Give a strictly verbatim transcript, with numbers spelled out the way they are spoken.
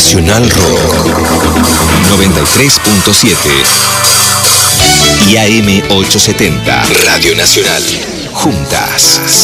Nacional Rock noventa y tres punto siete y A M ochocientos setenta Radio Nacional. Juntas